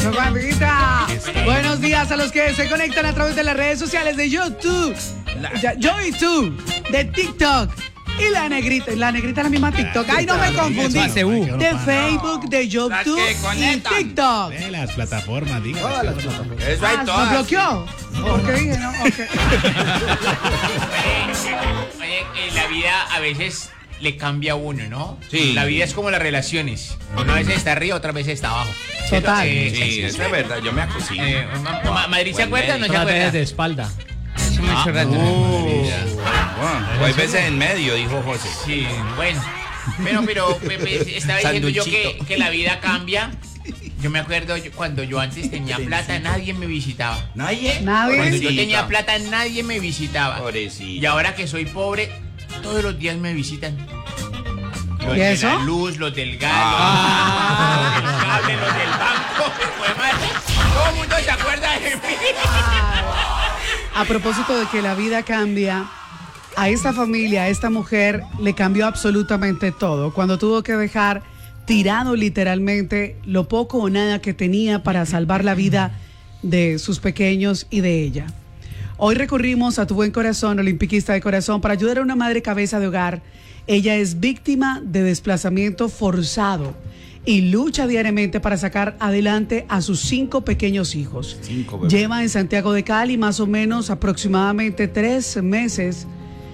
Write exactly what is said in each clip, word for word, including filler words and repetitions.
Juanita. Buenos días a los que se conectan a través de las redes sociales de YouTube, ya, YouTube, de TikTok. Y la negrita, la negrita es la misma TikTok. Ay, no me confundí. De Facebook, de YouTube y TikTok. De las plataformas, diga. Todas las plataformas. Eso hay todas. ¿Lo bloqueó? ¿Por qué dije no? Okay. Oye, en la vida a veces le cambia a uno, ¿no? Sí. La vida es como las relaciones. Una vez está arriba, otra vez está abajo. Total. Eh, Sí, sí, eso es verdad, yo me acosí. eh, ma- ma- ¿Madrid se acuerda o no se Otras veces acuerda? de espalda. Hace mucho rato. Bueno, o hay veces en medio, dijo José. Sí, bueno. Pero, pero, pe- pe- estaba diciendo yo que, que la vida cambia. Yo me acuerdo yo- cuando yo antes tenía plata, nadie me visitaba. ¿Nadie? Nadie. Cuando yo Pobrecita. tenía plata, nadie me visitaba. Pobrecita. Y ahora que soy pobre, todos los días me visitan. Los ¿Y de eso? la luz, los del gas, Ah. los del cable, los del banco. Pues, madre, todo el mundo se acuerda de mí. A propósito de que la vida cambia, a esta familia, a esta mujer, le cambió absolutamente todo. Cuando tuvo que dejar tirado literalmente lo poco o nada que tenía para salvar la vida de sus pequeños y de ella. Hoy recurrimos a Tu Buen Corazón, olimpiquista de corazón, para ayudar a una madre cabeza de hogar. Ella es víctima de desplazamiento forzado y lucha diariamente para sacar adelante a sus cinco pequeños hijos. Cinco bebés. Lleva en Santiago de Cali más o menos aproximadamente tres meses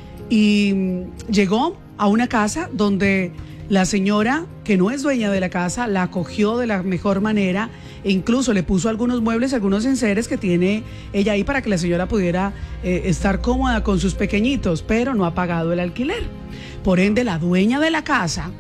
y mm, llegó a una casa donde la señora, que no es dueña de la casa, la acogió de la mejor manera e incluso le puso algunos muebles, algunos enseres que tiene ella ahí para que la señora pudiera eh, estar cómoda con sus pequeñitos, pero no ha pagado el alquiler. Por ende, la dueña de la casa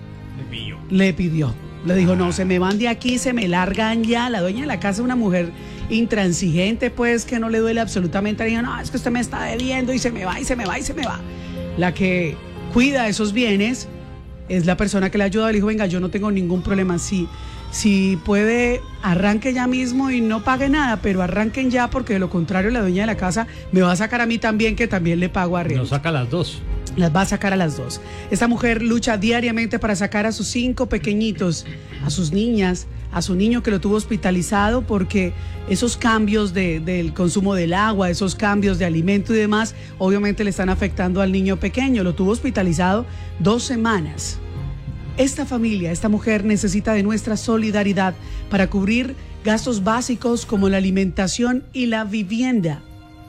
le pidió, le dijo, no, se me van de aquí, se me largan ya. La dueña de la casa es una mujer intransigente, pues, que no le duele absolutamente. Le dijo, no, es que usted me está debiendo y se me va, y se me va, y se me va. La que cuida esos bienes es la persona que le ayuda. Le dijo, venga, yo no tengo ningún problema. Si, si puede, arranque ya mismo y no pague nada, pero arranquen ya, porque de lo contrario la dueña de la casa me va a sacar a mí también, que también le pago arriendo. Nos saca las dos. Las va a sacar a las dos. Esta mujer lucha diariamente para sacar a sus cinco pequeñitos, a sus niñas, a su niño que lo tuvo hospitalizado, porque esos cambios de, del consumo del agua, esos cambios de alimento y demás, obviamente le están afectando al niño pequeño. Lo tuvo hospitalizado dos semanas. Esta familia, esta mujer necesita de nuestra solidaridad para cubrir gastos básicos como la alimentación y la vivienda.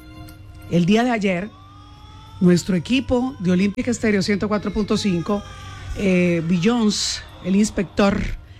El día de ayer, nuestro equipo de Olímpica Estéreo ciento cuatro punto cinco, eh, Billions, el inspector,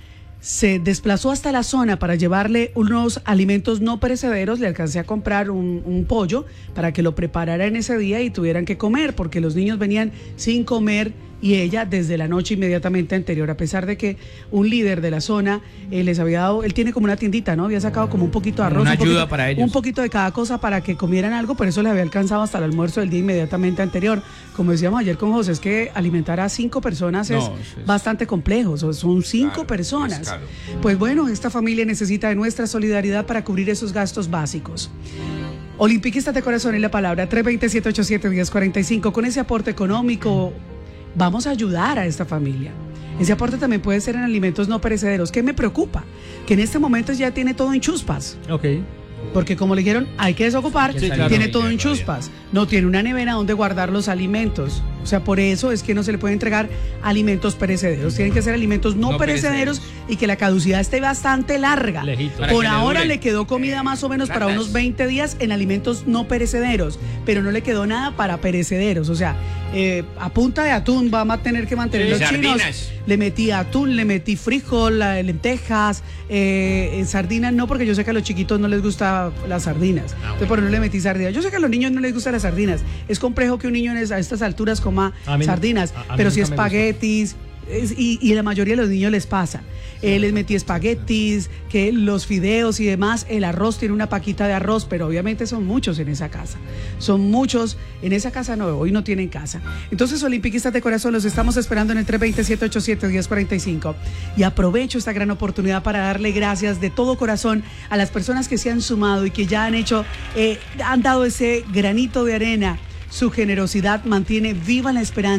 se desplazó hasta la zona para llevarle unos alimentos no perecederos. Le alcancé a comprar un, un pollo para que lo preparara en ese día y tuvieran que comer, porque los niños venían sin comer y ella desde la noche inmediatamente anterior, a pesar de que un líder de la zona eh, les había dado, él tiene como una tiendita, ¿no? Había sacado como un poquito de arroz, Una un poquito, ayuda para ellos. un poquito de cada cosa para que comieran algo, pero eso les había alcanzado hasta el almuerzo del día inmediatamente anterior. Como decíamos ayer con José, es que alimentar a cinco personas es No, es- bastante complejo, son- son cinco Claro, personas. es caro. Pues bueno, esta familia necesita de nuestra solidaridad para cubrir esos gastos básicos. Olimpiquistas de corazón y la palabra, tres dos cero, siete ocho siete, uno cero cuatro cinco. Con ese aporte económico vamos a ayudar a esta familia. Ese aporte también puede ser en alimentos no perecederos. ¿Qué me preocupa? Que en este momento ya tiene todo en chuspas. Ok. Porque como le dijeron, hay que desocupar, Sí, claro. tiene todo en Bien, chuspas. No tiene una nevera donde guardar los alimentos. O sea, por eso es que no se le puede entregar alimentos perecederos. Tienen que ser alimentos no, No perecederos, perecederos. y que la caducidad esté bastante larga. Lejito. Para Por que le ahora dure. le quedó comida más o menos para Latas. unos veinte días en alimentos no perecederos, pero no le quedó nada para perecederos. O sea, eh, a punta de atún vamos a tener que mantener Sí, los chinos. sardinas. Le metí atún, le metí frijol, la- lentejas, eh, eh, sardinas no, porque yo sé que a los chiquitos no les gusta las sardinas. Entonces por eso no le metí sardinas. Yo sé que a los niños no les gustan las sardinas. Es complejo que un niño en es- a estas alturas coma A mí- sardinas, a- a mí pero si nunca me gusta. espaguetis, es- y, y la mayoría de los niños les pasa. Eh, les metí espaguetis, que los fideos y demás, el arroz, tiene una paquita de arroz, pero obviamente son muchos en esa casa. Son muchos, en esa casa no, hoy no tienen casa. Entonces, olimpiquistas de corazón, los estamos esperando en el tres dos cero, siete ocho siete, uno cero cuatro cinco. Y aprovecho esta gran oportunidad para darle gracias de todo corazón a las personas que se han sumado y que ya han hecho, eh, han dado ese granito de arena. Su generosidad mantiene viva la esperanza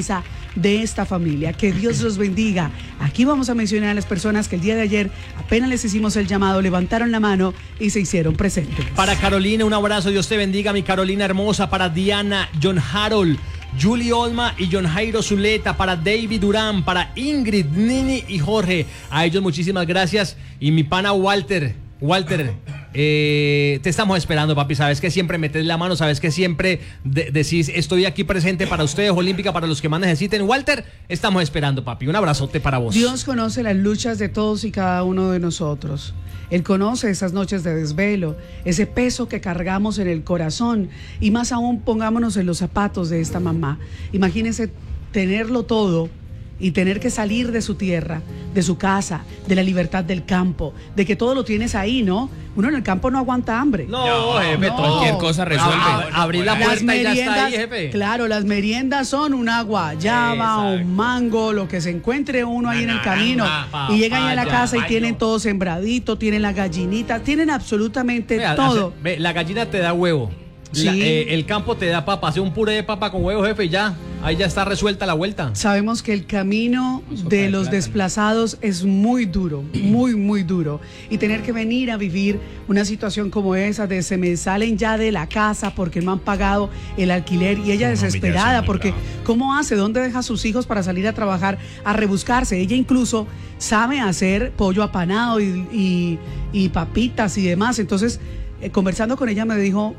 de esta familia. Que Dios los bendiga. Aquí vamos a mencionar a las personas que el día de ayer apenas les hicimos el llamado, levantaron la mano y se hicieron presentes. Para Carolina, un abrazo, Dios te bendiga, mi Carolina hermosa. Para Diana, John Harold, Julie Olma y John Jairo Zuleta. Para David Durán, para Ingrid, Nini y Jorge. A ellos muchísimas gracias. Y mi pana Walter, Walter, eh, te estamos esperando, papi. Sabes que siempre metes la mano, sabes que siempre de decís estoy aquí presente para ustedes, Olímpica, para los que más necesiten. Walter, estamos esperando, papi. Un abrazote para vos. Dios conoce las luchas de todos y cada uno de nosotros. Él conoce esas noches de desvelo, ese peso que cargamos en el corazón, y más aún pongámonos en los zapatos de esta mamá. Imagínense tenerlo todo y tener que salir de su tierra, de su casa, de la libertad del campo, de que todo lo tienes ahí, ¿no? Uno en el campo no aguanta hambre. No, no jefe, no. Cualquier cosa resuelve. Ab- abrir la puerta Las y ya meriendas, está ahí, jefe. claro, las meriendas son un agua, llama, un mango, lo que se encuentre uno ahí en el camino. naranja, Y llegan a la papaya, casa y mayo. tienen todo sembradito, tienen las gallinitas, tienen absolutamente Vea, todo. hace- ve, la gallina te da huevo. Sí. La- eh, el campo te da papa. Hace un puré de papa con huevo, jefe, y ya. Ahí ya está resuelta la vuelta. Sabemos que el camino de los desplazados es muy duro, muy, muy duro. Y tener que venir a vivir una situación como esa, de se me salen ya de la casa porque no han pagado el alquiler, y ella Una desesperada humillación muy porque brava. ¿cómo hace? ¿Dónde deja a sus hijos para salir a trabajar, a rebuscarse? Ella incluso sabe hacer pollo apanado y, y, y papitas y demás. Entonces, eh, conversando con ella me dijo,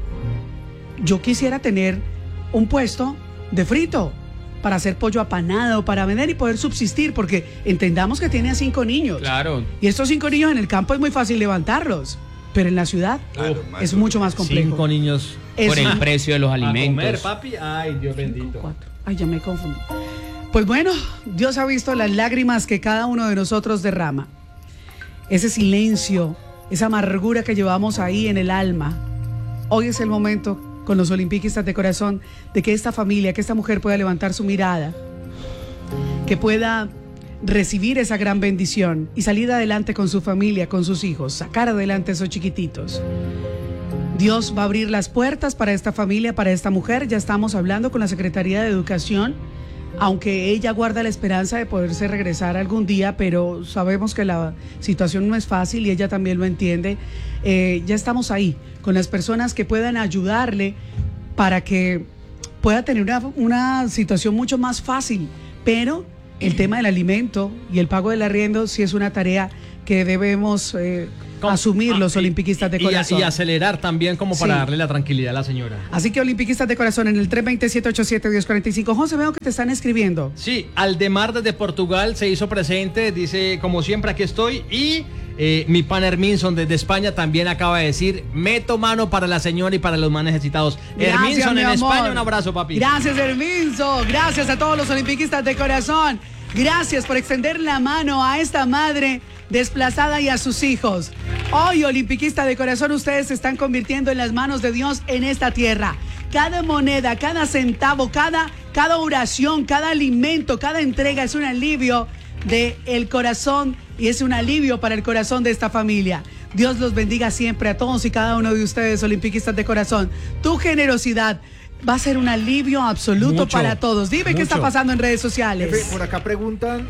yo quisiera tener un puesto de frito para hacer pollo apanado, para vender y poder subsistir, porque entendamos que tiene a cinco niños. Claro. Y estos cinco niños en el campo es muy fácil levantarlos, pero en la ciudad Claro, más es duro. mucho más complejo. Cinco niños. Es Por el un- precio de los A comer, alimentos. papi. Ay, Dios bendito. Cuatro. Ay, ya me confundí. Pues bueno, Dios ha visto las lágrimas que cada uno de nosotros derrama. Ese silencio, esa amargura que llevamos ahí en el alma. Hoy es el momento, con los olimpiquistas de corazón, de que esta familia, que esta mujer pueda levantar su mirada, que pueda recibir esa gran bendición y salir adelante con su familia, con sus hijos, sacar adelante a esos chiquititos. Dios va a abrir las puertas para esta familia, para esta mujer. Ya estamos hablando con la Secretaría de Educación, aunque ella guarda la esperanza de poderse regresar algún día, pero sabemos que la situación no es fácil y ella también lo entiende. Eh, ya estamos ahí con las personas que puedan ayudarle para que pueda tener una, una situación mucho más fácil, pero el tema del alimento y el pago del arriendo sí es una tarea que debemos eh, ¿Cómo? asumir Ah, los y- olimpiquistas de y- corazón. Y acelerar también como para Sí. darle la tranquilidad a la señora. Así que olimpiquistas de corazón en el tres dos cero, siete ocho siete, uno cero cuatro cinco. José, veo que te están escribiendo. Sí, Aldemar desde Portugal se hizo presente, dice, como siempre aquí estoy. Y eh, mi pan Herminson desde España también acaba de decir, meto mano para la señora y para los más necesitados. Gracias, Herminson mi en amor. España, un abrazo, papi. Gracias, Herminson. Gracias a todos los olimpiquistas de corazón. Gracias por extender la mano a esta madre desplazada y a sus hijos. Hoy, olimpiquista de corazón, ustedes se están convirtiendo en las manos de Dios en esta tierra. Cada moneda, cada centavo, cada, cada oración, cada alimento, cada entrega es un alivio del corazón y es un alivio para el corazón de esta familia. Dios los bendiga siempre a todos y cada uno de ustedes, olimpiquistas de corazón. Tu generosidad va a ser un alivio absoluto Mucho, para todos. Dime qué está mucho. pasando en redes sociales. Jefe, por acá preguntan,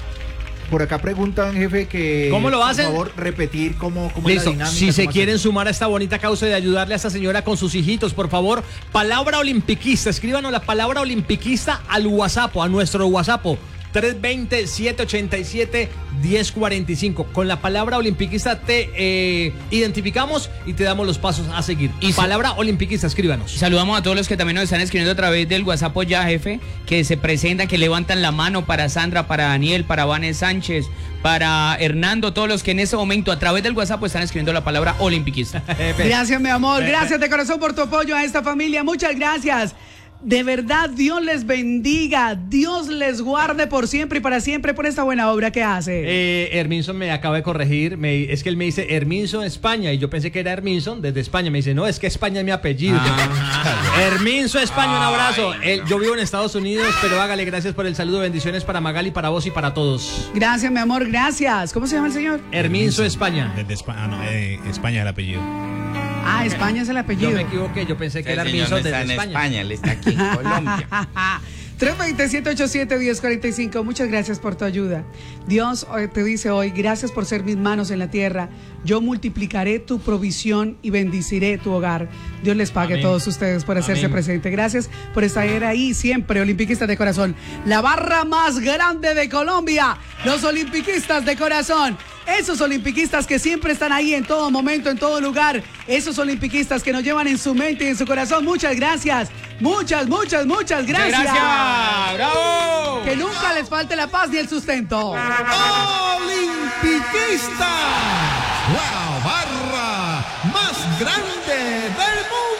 por acá preguntan, jefe, que ¿Cómo lo hacen? por favor repetir cómo, cómo es Listo, la dinámica. si se cómo quieren hacemos. sumar a esta bonita causa de ayudarle a esta señora con sus hijitos, por favor, palabra olimpiquista, escríbanos la palabra olimpiquista al WhatsApp, a nuestro WhatsApp, tres dos cero, siete ocho siete, uno cero cuatro cinco. Con la palabra olimpiquista te eh, identificamos y te damos los pasos a seguir. Y si- palabra olimpiquista, escríbanos. Saludamos a todos los que también nos están escribiendo a través del WhatsApp ya, jefe, que se presentan, que levantan la mano para Sandra, para Daniel, para Vanes Sánchez, para Hernando, todos los que en este momento a través del WhatsApp están escribiendo la palabra olimpiquista. Gracias, mi amor. Gracias de corazón por tu apoyo a esta familia. Muchas gracias. De verdad, Dios les bendiga. Dios les guarde por siempre y para siempre por esta buena obra que hace. Eh, Herminson me acaba de corregir, me- es que él me dice Herminson España y yo pensé que era Herminson desde España. Me dice, no, es que España es mi apellido. Herminson España, un abrazo. Él- yo vivo en Estados Unidos, pero hágale gracias por el saludo, bendiciones para Magali, para vos y para todos. Gracias, mi amor. Gracias. ¿Cómo se llama el señor? Herminson España. Desde España, ah, no, eh, España es el apellido. Ah, España es el Yo apellido. me equivoqué, yo pensé que El era señor Herminson no está desde en España. España, él está aquí en Colombia. tres dos cero, siete ocho siete, uno cero cuatro cinco. Muchas gracias por tu ayuda. Dios te dice hoy, gracias por ser mis manos en la tierra. Yo multiplicaré tu provisión y bendiciré tu hogar. Dios les pague Amén. a todos ustedes por hacerse Amén. presente. Gracias por estar ahí siempre, olimpiquistas de corazón. La barra más grande de Colombia, los olimpiquistas de corazón. Esos olimpiquistas que siempre están ahí en todo momento, en todo lugar. Esos olimpiquistas que nos llevan en su mente y en su corazón. Muchas gracias. Muchas, muchas, muchas gracias. Gracias. ¡Bravo! Que nunca les falte la paz ni el sustento. Olimpiquista, la barra más grande del mundo.